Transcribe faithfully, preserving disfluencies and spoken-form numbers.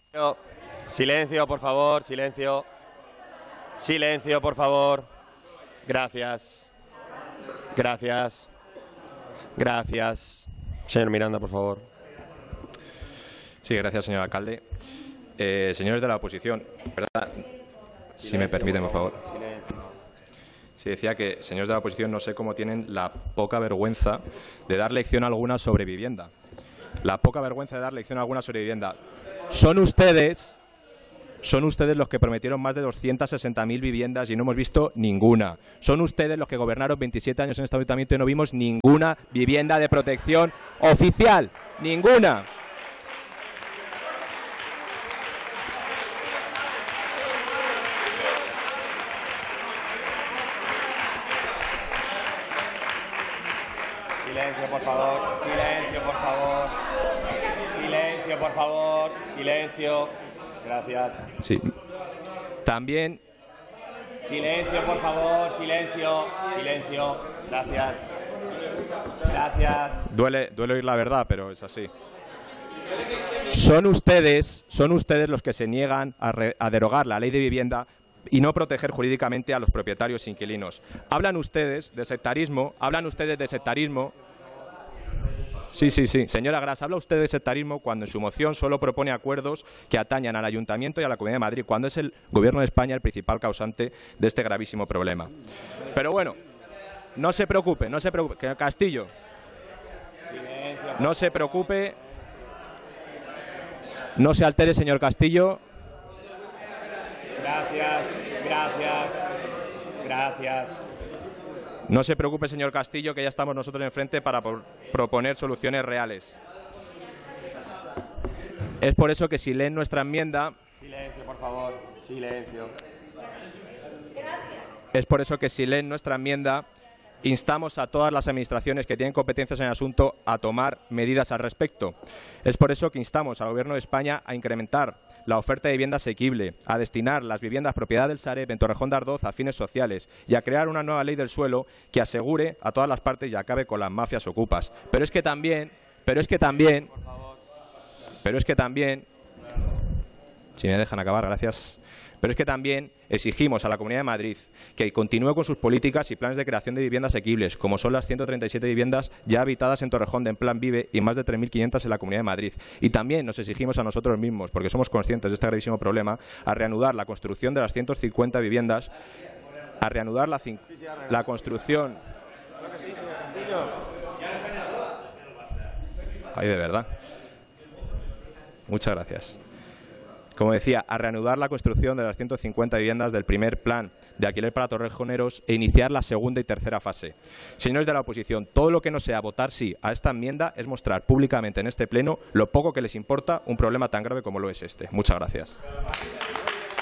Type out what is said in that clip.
Silencio, por favor, silencio. Silencio, por favor. Gracias. Gracias. Gracias. Señor Miranda, por favor. Sí, gracias, señor alcalde. Eh, señores de la oposición, ¿verdad? Si me permiten, por favor. Sí, decía que, señores de la oposición, no sé cómo tienen la poca vergüenza de dar lección alguna sobre vivienda. La poca vergüenza de dar lección alguna sobre vivienda. Son ustedes... Son ustedes los que prometieron más de doscientas sesenta mil viviendas y no hemos visto ninguna. Son ustedes los que gobernaron veintisiete años en este ayuntamiento y no vimos ninguna vivienda de protección oficial. ¡Ninguna! Silencio, por favor. Silencio, por favor. Silencio, por favor. Silencio. Gracias. Sí. También... Silencio, por favor. Silencio. Silencio. Gracias. Gracias. Duele, duele oír la verdad, pero es así. Son ustedes, son ustedes los que se niegan a, re, a derogar la ley de vivienda y no proteger jurídicamente a los propietarios e inquilinos. Hablan ustedes de sectarismo, hablan ustedes de sectarismo... Sí, sí, sí. Señora Gras, habla usted de sectarismo cuando en su moción solo propone acuerdos que atañan al Ayuntamiento y a la Comunidad de Madrid, cuando es el Gobierno de España el principal causante de este gravísimo problema. Pero bueno, no se preocupe, no se preocupe. Castillo, no se preocupe. No se altere, señor Castillo. Gracias, gracias, gracias. No se preocupe, señor Castillo, que ya estamos nosotros enfrente para por proponer soluciones reales. Es por eso que si leen nuestra enmienda... Silencio, por favor. Silencio. Es por eso que si leen nuestra enmienda, instamos a todas las administraciones que tienen competencias en el asunto a tomar medidas al respecto. Es por eso que instamos al Gobierno de España a incrementar la oferta de vivienda asequible, a destinar las viviendas propiedad del Sareb en Torrejón de Ardoz a fines sociales y a crear una nueva ley del suelo que asegure a todas las partes y acabe con las mafias ocupas. Pero es que también, pero es que también, pero es que también, si me dejan acabar, gracias. Pero es que también exigimos a la Comunidad de Madrid que continúe con sus políticas y planes de creación de viviendas asequibles, como son las ciento treinta y siete viviendas ya habitadas en Torrejón de en Plan Vive y más de tres mil quinientas en la Comunidad de Madrid. Y también nos exigimos a nosotros mismos, porque somos conscientes de este gravísimo problema, a reanudar la construcción de las ciento cincuenta viviendas, a reanudar la, la construcción... Ay, de verdad. Muchas gracias. Como decía, a reanudar la construcción de las ciento cincuenta viviendas del primer plan de alquiler para torrejoneros e iniciar la segunda y tercera fase. Señores de la oposición, todo lo que no sea votar sí a esta enmienda es mostrar públicamente en este pleno lo poco que les importa un problema tan grave como lo es este. Muchas gracias.